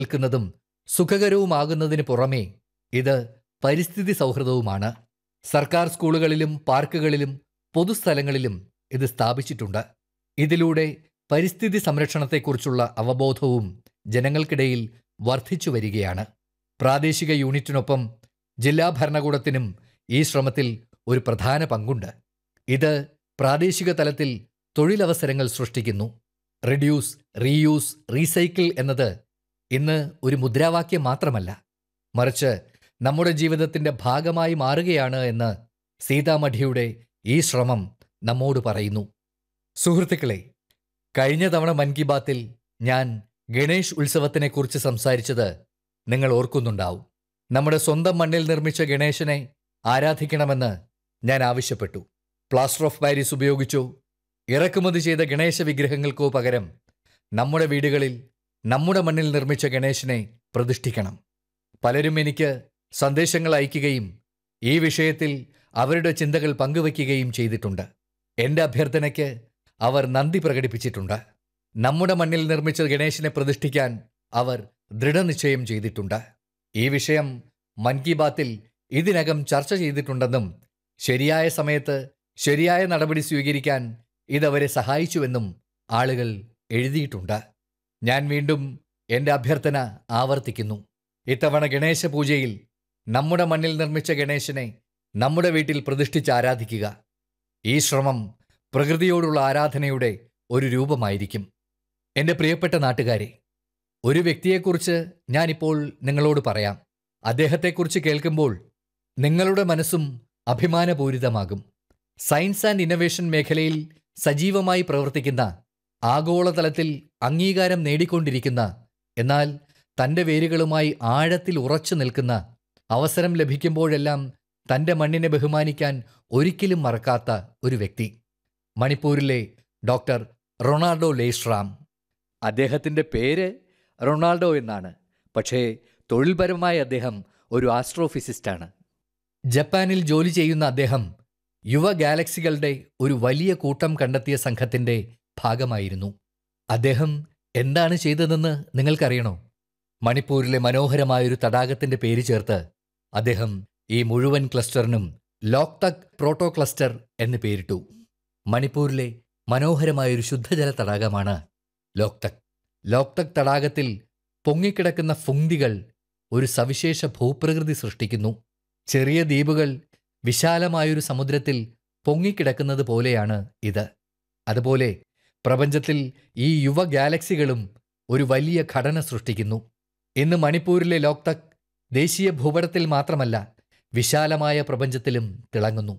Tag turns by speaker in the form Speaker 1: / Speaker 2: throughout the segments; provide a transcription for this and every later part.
Speaker 1: നിൽക്കുന്നതും സുഖകരവുമാകുന്നതിന് പുറമേ ഇത് പരിസ്ഥിതി സൗഹൃദവുമാണ്. സർക്കാർ സ്കൂളുകളിലും പാർക്കുകളിലും പൊതുസ്ഥലങ്ങളിലും ഇത് സ്ഥാപിച്ചിട്ടുണ്ട്. ഇതിലൂടെ പരിസ്ഥിതി സംരക്ഷണത്തെക്കുറിച്ചുള്ള അവബോധവും ജനങ്ങൾക്കിടയിൽ വർദ്ധിച്ചു വരികയാണ്. പ്രാദേശിക യൂണിറ്റിനൊപ്പം ജില്ലാ ഭരണകൂടത്തിനും ഈ ശ്രമത്തിൽ ഒരു പ്രധാന പങ്കുണ്ട്. ഇത് പ്രാദേശിക തലത്തിൽ തൊഴിലവസരങ്ങൾ സൃഷ്ടിക്കുന്നു. റിഡ്യൂസ്, റീയൂസ്, റീസൈക്കിൾ എന്നത് ഇന്ന് ഒരു മുദ്രാവാക്യം മാത്രമല്ല, മറിച്ച് നമ്മുടെ ജീവിതത്തിൻ്റെ ഭാഗമായി മാറുകയാണ് എന്ന് സീതാമഠിയുടെ ഈ ശ്രമം നമ്മോട് പറയുന്നു. സുഹൃത്തുക്കളെ, കഴിഞ്ഞ തവണ മൻ കി ബാത്തിൽ ഞാൻ ഗണേഷ് ഉത്സവത്തിനെക്കുറിച്ച് സംസാരിച്ചത് നിങ്ങൾ ഓർക്കുന്നുണ്ടാവും. നമ്മുടെ സ്വന്തം മണ്ണിൽ നിർമ്മിച്ച ഗണേശനെ ആരാധിക്കണമെന്ന് ഞാൻ ആവശ്യപ്പെട്ടു. പ്ലാസ്റ്റർ ഓഫ് പാരീസ് ഉപയോഗിച്ചോ ഇറക്കുമതി ചെയ്ത ഗണേശ വിഗ്രഹങ്ങൾക്കോ പകരം നമ്മുടെ വീടുകളിൽ നമ്മുടെ മണ്ണിൽ നിർമ്മിച്ച ഗണേശനെ പ്രതിഷ്ഠിക്കണം. പലരും എനിക്ക് സന്ദേശങ്ങൾ അയയ്ക്കുകയും ഈ വിഷയത്തിൽ അവരുടെ ചിന്തകൾ പങ്കുവയ്ക്കുകയും ചെയ്തിട്ടുണ്ട്. എൻ്റെ അഭ്യർത്ഥനയ്ക്ക് അവർ നന്ദി പ്രകടിപ്പിച്ചിട്ടുണ്ട്. നമ്മുടെ മണ്ണിൽ നിർമ്മിച്ച ഗണേശനെ പ്രതിഷ്ഠിക്കാൻ അവർ ദൃഢനിശ്ചയം ചെയ്തിട്ടുണ്ട്. ഈ വിഷയം മൻ കി ബാത്തിൽ ഇതിനകം ചർച്ച ചെയ്തിട്ടുണ്ടെന്നും ശരിയായ സമയത്ത് ശരിയായ നടപടി സ്വീകരിക്കാൻ ഇതവരെ സഹായിച്ചുവെന്നും ആളുകൾ എഴുതിയിട്ടുണ്ട്. ഞാൻ വീണ്ടും എൻ്റെ അഭ്യർത്ഥന ആവർത്തിക്കുന്നു. ഇത്തവണ ഗണേശ പൂജയിൽ നമ്മുടെ മണ്ണിൽ നിർമ്മിച്ച ഗണേശനെ നമ്മുടെ വീട്ടിൽ പ്രതിഷ്ഠിച്ച് ആരാധിക്കുക. ഈ ശ്രമം പ്രകൃതിയോടുള്ള ആരാധനയുടെ ഒരു രൂപമായിരിക്കും. എൻ്റെ പ്രിയപ്പെട്ട നാട്ടുകാരെ, ഒരു വ്യക്തിയെക്കുറിച്ച് ഞാനിപ്പോൾ നിങ്ങളോട് പറയാം. അദ്ദേഹത്തെക്കുറിച്ച് കേൾക്കുമ്പോൾ നിങ്ങളുടെ മനസ്സും അഭിമാനപൂരിതമാകും. സയൻസ് ആൻഡ് ഇന്നൊവേഷൻ മേഖലയിൽ സജീവമായി പ്രവർത്തിക്കുന്ന, ആഗോളതലത്തിൽ അംഗീകാരം നേടിക്കൊണ്ടിരിക്കുന്ന, എന്നാൽ തൻ്റെ വേരുകളുമായി ആഴത്തിൽ ഉറച്ചു നിൽക്കുന്ന, അവസരം ലഭിക്കുമ്പോഴെല്ലാം തൻ്റെ മണ്ണിനെ ബഹുമാനിക്കാൻ ഒരിക്കലും മറക്കാത്ത ഒരു വ്യക്തി, മണിപ്പൂരിലെ ഡോക്ടർ റൊണാൾഡോ ലേശ്രാം. അദ്ദേഹത്തിൻ്റെ പേര് റൊണാൾഡോ എന്നാണ്, പക്ഷേ തൊഴിൽപരമായി അദ്ദേഹം ഒരു ആസ്ട്രോഫിസിസ്റ്റാണ്. ജപ്പാനിൽ ജോലി ചെയ്യുന്ന അദ്ദേഹം യുവ ഗാലക്സികളുടെ ഒരു വലിയ കൂട്ടം കണ്ടെത്തിയ സംഘത്തിൻ്റെ ഭാഗമായിരുന്നു. അദ്ദേഹം എന്താണ് ചെയ്തതെന്ന് നിങ്ങൾക്കറിയണോ? മണിപ്പൂരിലെ മനോഹരമായൊരു തടാകത്തിൻ്റെ പേര് ചേർത്ത് അദ്ദേഹം ഈ മുഴുവൻ ക്ലസ്റ്ററിനും ലോക്തക് പ്രോട്ടോ ക്ലസ്റ്റർ എന്ന് പേരിട്ടു. മണിപ്പൂരിലെ മനോഹരമായൊരു ശുദ്ധജല തടാകമാണ് ലോക്തക്. ലോക്തക് തടാകത്തിൽ പൊങ്ങിക്കിടക്കുന്ന ഫുങ്തികൾ ഒരു സവിശേഷ ഭൂപ്രകൃതി സൃഷ്ടിക്കുന്നു. ചെറിയ ദ്വീപുകൾ വിശാലമായൊരു സമുദ്രത്തിൽ പൊങ്ങിക്കിടക്കുന്നത് പോലെയാണ് ഇത്. അതുപോലെ പ്രപഞ്ചത്തിൽ ഈ യുവ ഗാലക്സികളും ഒരു വലിയ ഘടന സൃഷ്ടിക്കുന്നു. ഇന്ന് മണിപ്പൂരിലെ ലോക്തക് ദേശീയ ഭൂപടത്തിൽ മാത്രമല്ല, വിശാലമായ പ്രപഞ്ചത്തിലും തിളങ്ങുന്നു.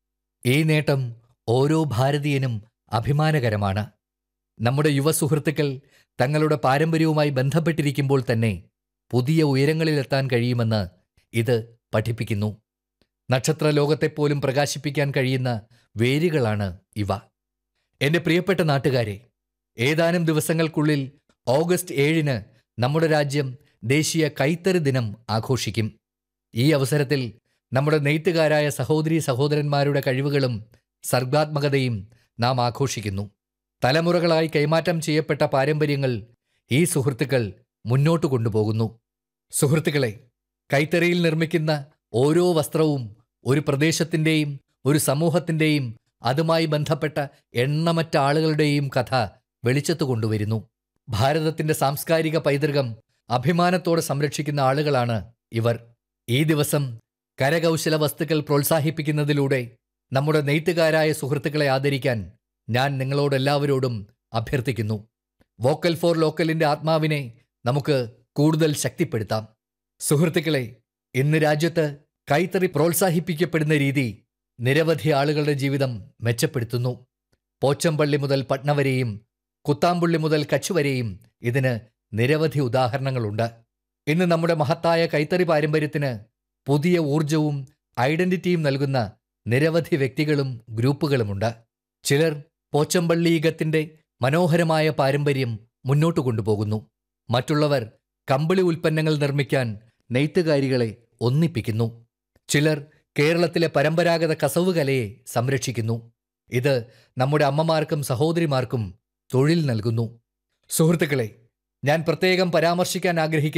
Speaker 1: ഈ നേട്ടം ഓരോ ഭാരതീയനും അഭിമാനകരമാണ്. നമ്മുടെ യുവ സുഹൃത്തുക്കൾ തങ്ങളുടെ പാരമ്പര്യവുമായി ബന്ധപ്പെട്ടിരിക്കുമ്പോൾ തന്നെ പുതിയ ഉയരങ്ങളിലെത്താൻ കഴിയുമെന്ന് ഇത് പഠിപ്പിക്കുന്നു. നക്ഷത്രലോകത്തെപ്പോലും പ്രകാശിപ്പിക്കാൻ കഴിയുന്ന വേരുകളാണ് ഇവ. എൻ്റെ പ്രിയപ്പെട്ട നാട്ടുകാരെ, ഏതാനും ദിവസങ്ങൾക്കുള്ളിൽ ഓഗസ്റ്റ് 7-ന് നമ്മുടെ രാജ്യം ദേശീയ കൈത്തറി ദിനം ആഘോഷിക്കും. ഈ അവസരത്തിൽ നമ്മുടെ നെയ്ത്തുകാരായ സഹോദരീ സഹോദരന്മാരുടെ കഴിവുകളും സർഗാത്മകതയും നാം ആഘോഷിക്കുന്നു. തലമുറകളായി കൈമാറ്റം ചെയ്യപ്പെട്ട പാരമ്പര്യങ്ങൾ ഈ സുഹൃത്തുക്കൾ മുന്നോട്ട് കൊണ്ടുപോകുന്നു. സുഹൃത്തുക്കളെ, കൈത്തറിയിൽ നിർമ്മിക്കുന്ന ഓരോ വസ്ത്രവും ഒരു പ്രദേശത്തിൻ്റെയും ഒരു സമൂഹത്തിൻ്റെയും അതുമായി ബന്ധപ്പെട്ട എണ്ണമറ്റ ആളുകളുടെയും കഥ വെളിച്ചത്ത് കൊണ്ടുവരുന്നു. ഭാരതത്തിൻ്റെ സാംസ്കാരിക പൈതൃകം അഭിമാനത്തോടെ സംരക്ഷിക്കുന്ന ആളുകളാണ് ഇവർ. ഈ ദിവസം കരകൗശല വസ്തുക്കൾ പ്രോത്സാഹിപ്പിക്കുന്നതിലൂടെ നമ്മുടെ നെയ്ത്തുകാരായ സുഹൃത്തുക്കളെ ആദരിക്കാൻ ഞാൻ നിങ്ങളോടെല്ലാവരോടും അഭ്യർത്ഥിക്കുന്നു. വോക്കൽ ഫോർ ലോക്കലിൻ്റെ ആത്മാവിനെ നമുക്ക് കൂടുതൽ ശക്തിപ്പെടുത്താം. സുഹൃത്തുക്കളെ, ഇന്ന് രാജ്യത്ത് കൈത്തറി പ്രോത്സാഹിപ്പിക്കപ്പെടുന്ന രീതി നിരവധി ആളുകളുടെ ജീവിതം മെച്ചപ്പെടുത്തുന്നു. പോച്ചമ്പള്ളി മുതൽ പട്ന വരെയും കുത്താമ്പുള്ളി മുതൽ കച്ച് വരെയും ഇതിന് നിരവധി ഉദാഹരണങ്ങളുണ്ട്. ഇന്ന് നമ്മുടെ മഹത്തായ കൈത്തറി പാരമ്പര്യത്തിന് പുതിയ ഊർജവും ഐഡന്റിറ്റിയും നൽകുന്ന നിരവധി വ്യക്തികളും ഗ്രൂപ്പുകളുമുണ്ട്. ചിലർ പോച്ചമ്പള്ളീകത്തിൻ്റെ മനോഹരമായ പാരമ്പര്യം മുന്നോട്ട് കൊണ്ടുപോകുന്നു. മറ്റുള്ളവർ കമ്പിളി ഉൽപ്പന്നങ്ങൾ നിർമ്മിക്കാൻ നെയ്ത്തുകാരികളെ ഒന്നിപ്പിക്കുന്നു. ചിലർ കേരളത്തിലെ പരമ്പരാഗത കസവ് കലയെ സംരക്ഷിക്കുന്നു. ഇത് നമ്മുടെ അമ്മമാർക്കും സഹോദരിമാർക്കും തൊഴിൽ നൽകുന്നു. സുഹൃത്തുക്കളെ, ഞാൻ പ്രത്യേകം പരാമർശിക്കാൻ ആഗ്രഹിക്കുന്ന